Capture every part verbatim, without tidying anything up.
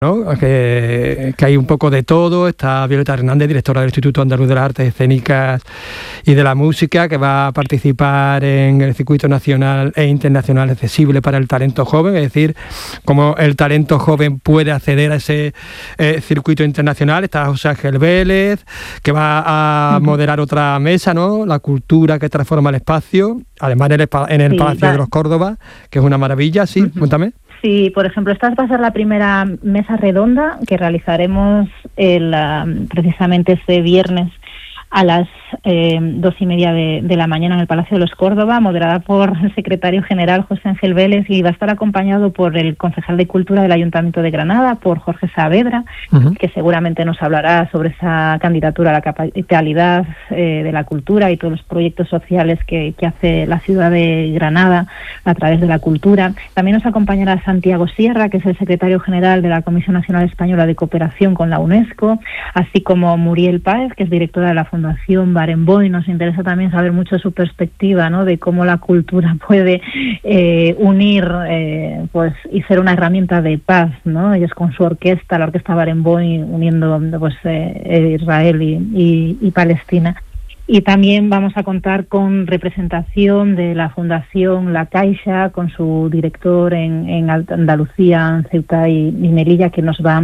¿no? Que, que hay un poco de todo. Está Violeta Hernández, directora del Instituto Andaluz de las Artes Escénicas y de la Música, que va a participar en el circuito nacional e internacional accesible para el talento joven, es decir, cómo el talento joven puede acceder a ese eh, circuito internacional. Está José Ángel Vélez, que va a moderar otra mesa, ¿no? La cultura que transforma el espacio, además en el, en el sí, Palacio va. de los Córdoba, que es una maravilla, sí, uh-huh. Cuéntame. Sí, por ejemplo, esta va a ser la primera mesa redonda que realizaremos el, uh, precisamente este viernes a las eh, dos y media de, de la mañana en el Palacio de los Córdoba, moderada por el secretario general José Ángel Vélez, y va a estar acompañado por el concejal de Cultura del Ayuntamiento de Granada, por Jorge Saavedra, uh-huh. que seguramente nos hablará sobre esa candidatura a la capitalidad eh, de la cultura y todos los proyectos sociales que, que hace la ciudad de Granada a través de la cultura. También nos acompañará Santiago Sierra, que es el secretario general de la Comisión Nacional Española de Cooperación con la UNESCO, así como Muriel Páez, que es directora de la Fundación Fundación Barenboim. Nos interesa también saber mucho su perspectiva, ¿no?, de cómo la cultura puede eh, unir eh, pues y ser una herramienta de paz, ¿no? Ellos con su orquesta, la Orquesta Barenboim, uniendo pues eh, Israel y, y, y Palestina. Y también vamos a contar con representación de la Fundación La Caixa, con su director en, en Andalucía, en Ceuta y, y Melilla, que nos va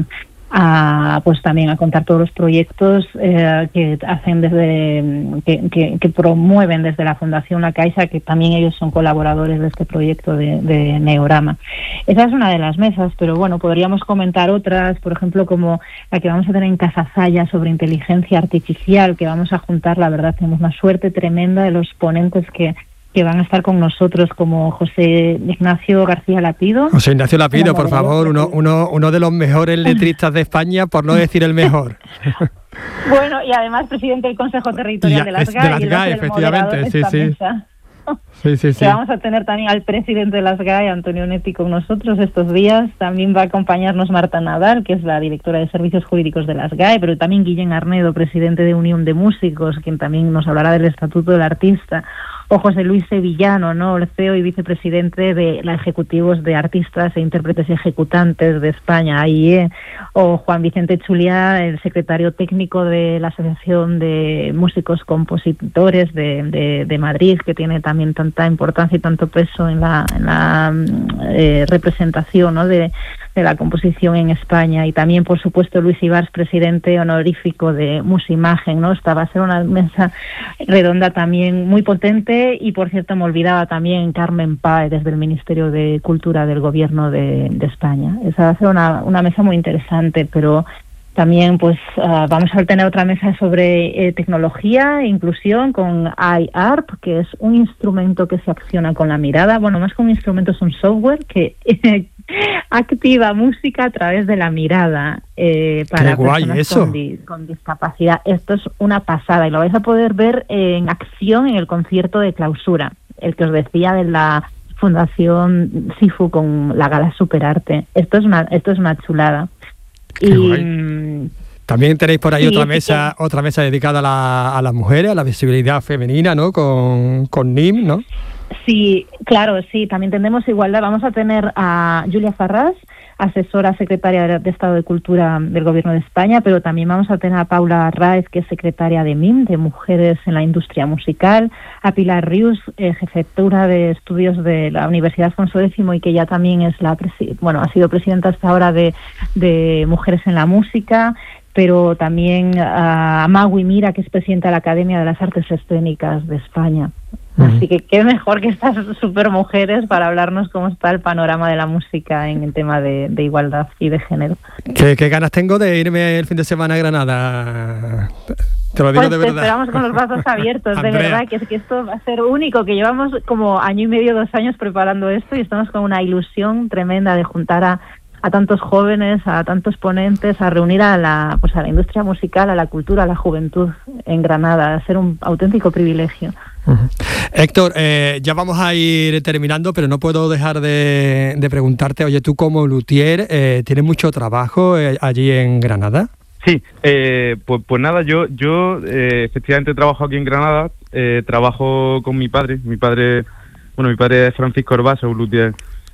a pues también a contar todos los proyectos eh, que hacen desde que, que, que promueven desde la Fundación La Caixa, que también ellos son colaboradores de este proyecto de, de Neorama. Esa es una de las mesas, pero bueno, podríamos comentar otras, por ejemplo, como la que vamos a tener en Casa Zaya sobre inteligencia artificial, que vamos a juntar, la verdad, tenemos una suerte tremenda de los ponentes que que van a estar con nosotros, como José Ignacio García Lapido. José Ignacio Lapido, por favor, uno, uno, uno de los mejores letristas de España, por no decir el mejor. Bueno, y además presidente del Consejo Territorial ya, de las G A E. De las G A E, efectivamente, sí, sí. Sí, sí, sí. Que vamos a tener también al presidente de las G A E, Antonio Netti, con nosotros estos días. También va a acompañarnos Marta Nadal, que es la directora de Servicios Jurídicos de las G A E, pero también Guillén Arnedo, presidente de Unión de Músicos, quien también nos hablará del Estatuto del Artista, o José Luis Sevillano, ¿no?, el C E O y vicepresidente de la Ejecutivos de Artistas e Intérpretes Ejecutantes de España, A I E, o Juan Vicente Chuliá, el secretario técnico de la Asociación de Músicos Compositores de, de, de Madrid, que tiene también tanta importancia y tanto peso en la, en la eh, representación, ¿no?, de, de la composición en España. Y también, por supuesto, Luis Ibars, presidente honorífico de Musimagen, ¿no? Esta va a ser una mesa redonda también muy potente. Y, por cierto, me olvidaba también Carmen Páez, desde el Ministerio de Cultura del Gobierno de, de España. Esa va a ser una, una mesa muy interesante, pero también pues uh, vamos a tener otra mesa sobre eh, tecnología e inclusión con iArp, que es un instrumento que se acciona con la mirada. Bueno, más que un instrumento, es un software que activa música a través de la mirada eh, para personas eso. Con, di- con discapacidad. Esto es una pasada y lo vais a poder ver en acción en el concierto de clausura, el que os decía de la Fundación SIFU con la gala Superarte. Esto es una, esto es una chulada. Qué y guay. También tenéis por ahí sí, otra mesa, sí, otra mesa dedicada a, la, a las mujeres, a la visibilidad femenina, ¿no? Con, con N I M, ¿no? Sí, claro, sí, también tenemos igualdad. Vamos a tener a Julia Farrás, asesora secretaria de Estado de Cultura del Gobierno de España, pero también vamos a tener a Paula Raez, que es secretaria de M I M, de Mujeres en la Industria Musical, a Pilar Rius, eh, jefatura de estudios de la Universidad Alfonso X, y que ya también es la presi- bueno, ha sido presidenta hasta ahora de, de Mujeres en la Música, pero también a Magui Mira, que es presidenta de la Academia de las Artes Escénicas de España. Así que qué mejor que estas super mujeres para hablarnos cómo está el panorama de la música en el tema de, de igualdad y de género. ¿Qué, qué ganas tengo de irme el fin de semana a Granada? Te lo digo pues de te verdad. Esperamos con los brazos abiertos, de verdad, que, es que esto va a ser único, que llevamos como año y medio, dos años preparando esto y estamos con una ilusión tremenda de juntar a a tantos jóvenes, a tantos ponentes, a reunir a la pues a la industria musical, a la cultura, a la juventud en Granada, a ser un auténtico privilegio. Uh-huh. Héctor, eh, ya vamos a ir terminando, pero no puedo dejar de, de preguntarte, oye, tú como luthier, eh, ¿tienes mucho trabajo eh, allí en Granada? Sí, eh, pues, pues nada, yo yo eh, efectivamente trabajo aquí en Granada, eh, trabajo con mi padre, mi padre, bueno, mi padre es Francisco Herbasa, un luthier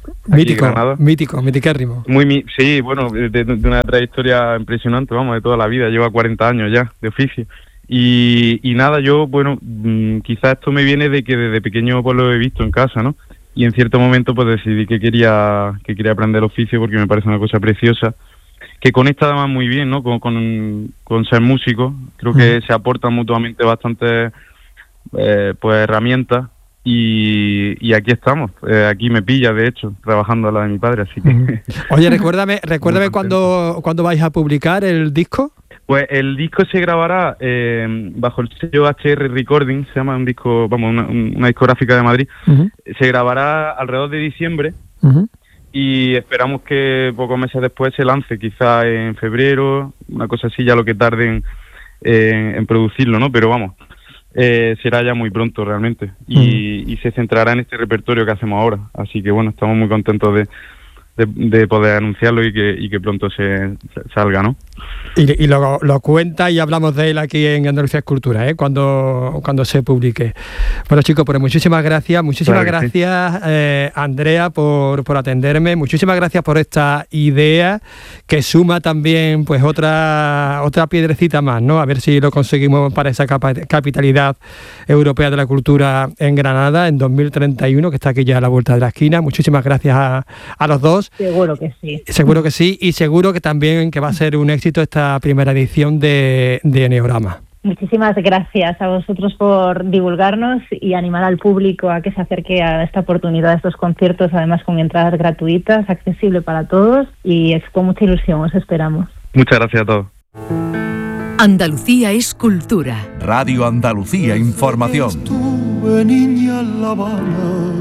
Mítico, mítico, mitiquérrimo. Muy, sí, bueno, de, de una trayectoria impresionante, vamos, de toda la vida. Lleva cuarenta años ya de oficio. Y, y nada, yo, bueno, mmm, quizás esto me viene de que desde pequeño pues lo he visto en casa, ¿no? Y en cierto momento pues decidí que quería que quería aprender el oficio porque me parece una cosa preciosa, que conecta además muy bien, ¿no? Con, con, con ser músico. Creo que se aportan mutuamente bastantes eh, pues herramientas. Y, y aquí estamos, eh, aquí me pilla de hecho, trabajando a la de mi padre, así que... Oye, recuérdame, recuérdame cuándo, cuándo vais a publicar el disco. Pues el disco se grabará eh, bajo el sello H R Recording, se llama un disco, vamos, una, una discográfica de Madrid. Uh-huh. Se grabará alrededor de diciembre uh-huh. y esperamos que pocos meses después se lance, quizá en febrero, una cosa así, ya lo que tarden eh, en producirlo, ¿no? Pero vamos... Eh, será ya muy pronto realmente y, mm. y se centrará en este repertorio que hacemos ahora, así que bueno, estamos muy contentos de, de, de poder anunciarlo y que, y que pronto se, se salga, ¿no? Y, y lo, lo cuenta y hablamos de él aquí en Andalucía es Cultura, ¿eh? cuando, cuando se publique. Bueno, chicos, pues muchísimas gracias, muchísimas claro gracias, sí. eh, Andrea, por, por atenderme, muchísimas gracias por esta idea que suma también pues otra otra piedrecita más, ¿no? A ver si lo conseguimos para esa capa, capitalidad europea de la cultura en Granada en dos mil treinta y uno, que está aquí ya a la vuelta de la esquina. Muchísimas gracias a, a los dos. Seguro que sí. Seguro que sí, y seguro que también que va a ser un éxito esta primera edición de, de Neorama. Muchísimas gracias a vosotros por divulgarnos y animar al público a que se acerque a esta oportunidad, a estos conciertos, además con entradas gratuitas, accesible para todos, y es con mucha ilusión, os esperamos. Muchas gracias a todos. Andalucía es cultura. Radio Andalucía Información. Estuve niña en La Habana.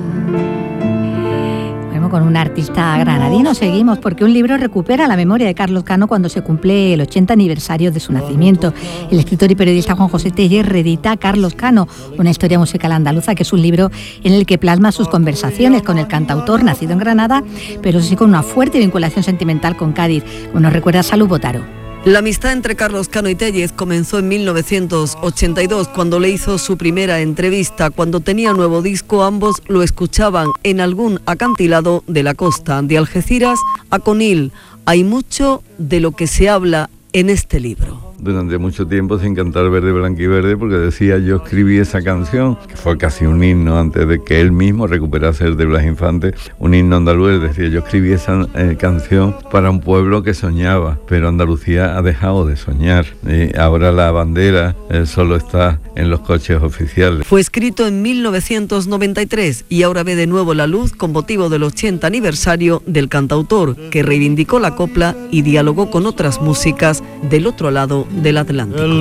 Con un artista granadino seguimos, porque un libro recupera la memoria de Carlos Cano cuando se cumple el ochenta aniversario de su nacimiento. El escritor y periodista Juan José Tellez reedita Carlos Cano, una historia musical andaluza, que es un libro en el que plasma sus conversaciones con el cantautor nacido en Granada, pero sí con una fuerte vinculación sentimental con Cádiz, como nos recuerda Salud Botaro. La amistad entre Carlos Cano y Tellez comenzó en mil novecientos ochenta y dos, cuando le hizo su primera entrevista. Cuando tenía nuevo disco, ambos lo escuchaban en algún acantilado de la costa, de Algeciras a Conil. Hay mucho de lo que se habla en este libro. Durante mucho tiempo sin cantar Verde, Blanco y Verde, porque decía, yo escribí esa canción, que fue casi un himno antes de que él mismo recuperase el de Blas Infante, un himno andaluz. Decía, yo escribí esa eh, canción para un pueblo que soñaba, pero Andalucía ha dejado de soñar. Y ahora la bandera eh, solo está en los coches oficiales. Fue escrito en mil novecientos noventa y tres y ahora ve de nuevo la luz con motivo del ochenta aniversario del cantautor, que reivindicó la copla y dialogó con otras músicas del otro lado del Atlántico.